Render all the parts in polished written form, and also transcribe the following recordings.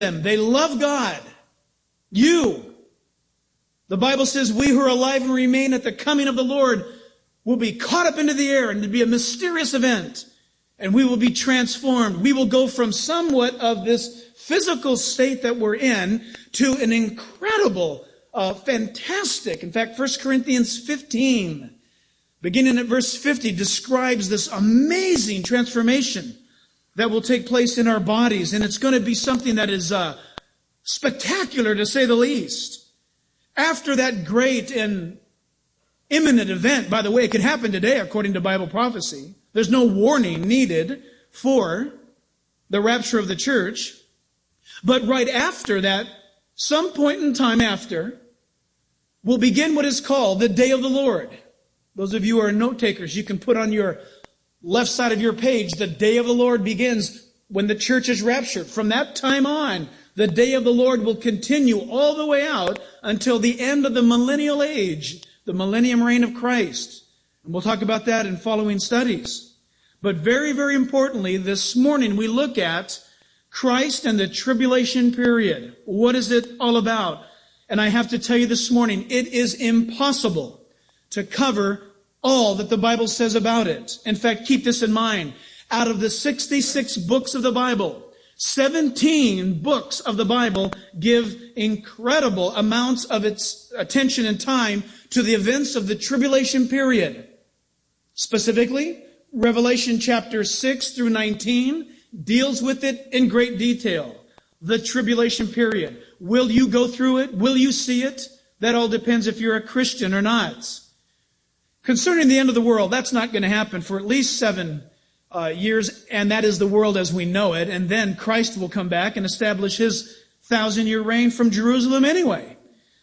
them. They love God. You. The Bible says we who are alive and remain at the coming of the Lord will be caught up into the air, and it'll be a mysterious event. And we will be transformed. We will go from somewhat of this physical state that we're in to an incredible, fantastic. In fact, 1 Corinthians 15, beginning at verse 50, describes this amazing transformation that will take place in our bodies. And it's going to be something that is spectacular, to say the least. After that great and imminent event, by the way, it could happen today according to Bible prophecy. There's no warning needed for the rapture of the church. But right after that, some point in time after, will begin what is called the day of the Lord. Those of you who are note takers, you can put on your left side of your page, the day of the Lord begins when the church is raptured. From that time on, the day of the Lord will continue all the way out until the end of the millennial age, the millennium reign of Christ. And we'll talk about that in following studies. But very, very importantly, this morning we look at Christ and the tribulation period. What is it all about? And I have to tell you this morning, it is impossible to cover all that the Bible says about it. In fact, keep this in mind. Out of the 66 books of the Bible, 17 books of the Bible give incredible amounts of its attention and time to the events of the tribulation period. Specifically, Revelation chapter 6 through 19 deals with it in great detail. The tribulation period. Will you go through it? Will you see it? That all depends if you're a Christian or not. Concerning the end of the world, that's not going to happen for at least 7 years, and that is the world as we know it. And then Christ will come back and establish His 1,000-year reign from Jerusalem anyway.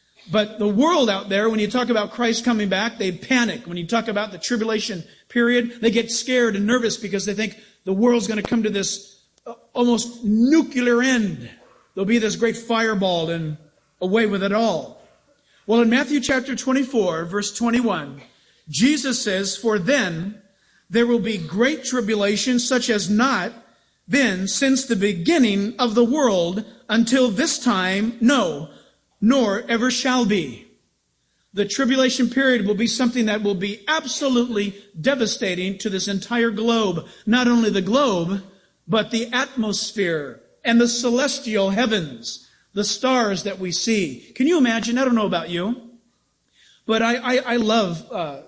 But the world out there, when you talk about Christ coming back, they panic. When you talk about the tribulation period, they get scared and nervous because they think the world's going to come to this almost nuclear end. There'll be this great fireball and away with it all. Well, in Matthew chapter 24, verse 21, Jesus says, "For then there will be great tribulation such as not been since the beginning of the world until this time, no, nor ever shall be." The tribulation period will be something that will be absolutely devastating to this entire globe. Not only the globe, but the atmosphere and the celestial heavens, the stars that we see. Can you imagine? I don't know about you, but I love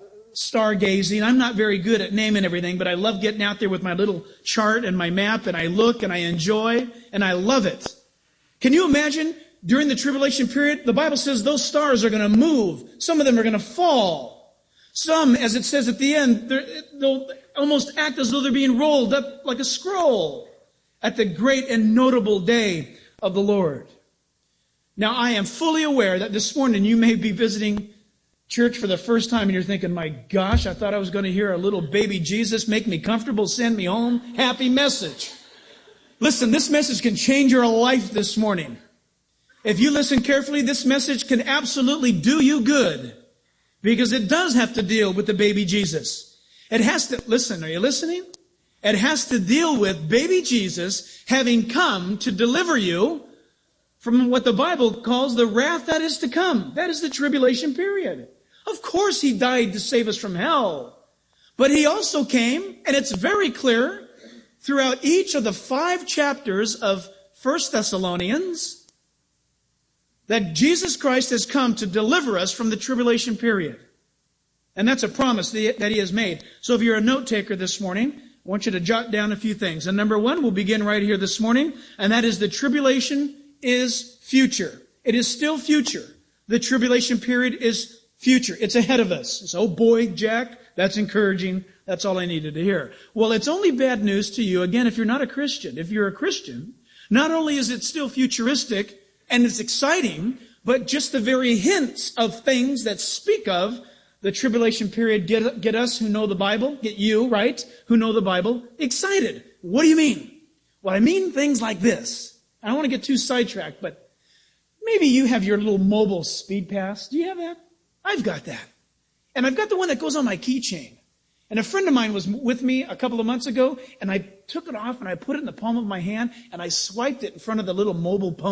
stargazing. I'm not very good at naming everything, but I love getting out there with my little chart and my map, and I look and I enjoy, and I love it. Can you imagine? During the tribulation period, the Bible says those stars are going to move. Some of them are going to fall. Some, as it says at the end, they'll almost act as though they're being rolled up like a scroll at the great and notable day of the Lord. Now, I am fully aware that this morning you may be visiting church for the first time and you're thinking, my gosh, I thought I was going to hear a little baby Jesus make me comfortable, send me home, happy message. Listen, this message can change your life this morning. If you listen carefully, this message can absolutely do you good because it does have to deal with the baby Jesus. It has to, listen, are you listening? It has to deal with baby Jesus having come to deliver you from what the Bible calls the wrath that is to come. That is the tribulation period. Of course He died to save us from hell. But He also came, and it's very clear throughout each of the 5 chapters of 1 Thessalonians, that Jesus Christ has come to deliver us from the tribulation period. And that's a promise that He has made. So if you're a note taker this morning, I want you to jot down a few things. And number 1, we'll begin right here this morning, and that is the tribulation is future. It is still future. The tribulation period is future. It's ahead of us. So, oh boy, Jack, that's encouraging. That's all I needed to hear. Well, it's only bad news to you, again, if you're not a Christian. If you're a Christian, not only is it still futuristic, and it's exciting, but just the very hints of things that speak of the tribulation period get us who know the Bible, get you, right, who know the Bible, excited. What do you mean? Well, I mean things like this. I don't want to get too sidetracked, but maybe you have your little mobile speed pass. Do you have that? I've got that. And I've got the one that goes on my keychain. And a friend of mine was with me a couple of months ago, and I took it off and I put it in the palm of my hand and I swiped it in front of the little mobile